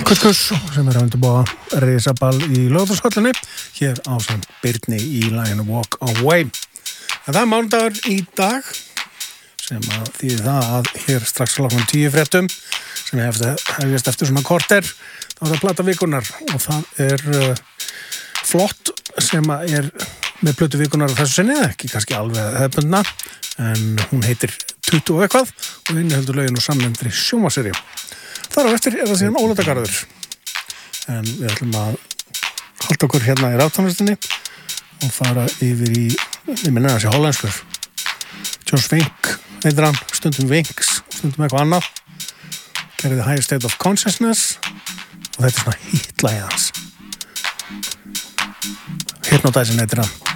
Kutkus sem að undirbúa risaball í Laugardalshöllinni hér ásamt Birni í laginu Walk Away. En það mánudagur í dag sem að þýðir það að hér strax loknum 10 fréttum sem hefjast eftir svona korter þá er það plata vikunar og það flott sem að með plötu vikunar þessu sinni, ekki kannski alveg hefðbundna en hún heitir 20 og eitthvað og inniheldur lögin og samnefndri sjónvarpsseríu. Þar á eftir það síðan Ólafsdagarður en við ætlum að halda okkur hérna í raftónlistinni og fara yfir í ég minna þessi hollenskur Josh Wink heitir hann, stundum Winks stundum eitthvað annað gerði The Higher State of Consciousness og þetta svona hitlagið hans Hypnotizing heitir hann